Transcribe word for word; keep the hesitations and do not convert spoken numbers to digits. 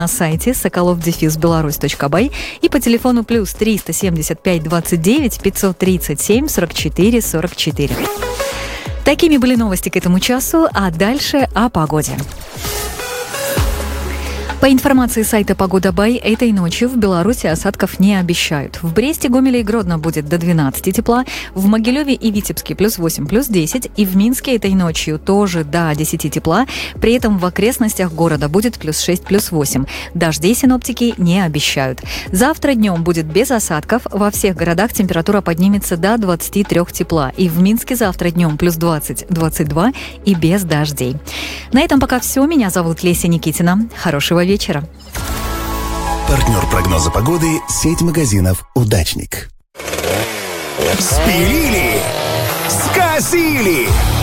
на сайте соколов дефис беларусь точка бай и по телефону плюс триста семьдесят пять двадцать девять пятьсот тридцать семь сорок четыре сорок четыре. Такими были новости к этому часу, а дальше о погоде. По информации сайта «Погода.бай», этой ночью в Беларуси осадков не обещают. В Бресте, Гомеле и Гродно будет до двенадцати тепла, в Могилеве и Витебске плюс восемь, плюс десять, и в Минске этой ночью тоже до десяти тепла, при этом в окрестностях города будет плюс шесть, плюс восемь. Дождей синоптики не обещают. Завтра днем будет без осадков, во всех городах температура поднимется до двадцати трёх тепла, и в Минске завтра днем плюс двадцать, двадцать два и без дождей. На этом пока все. Меня зовут Леся Никитина. Хорошего вечера. вечера. Партнер прогноза погоды – сеть магазинов «Удачник». Спилили, сказили.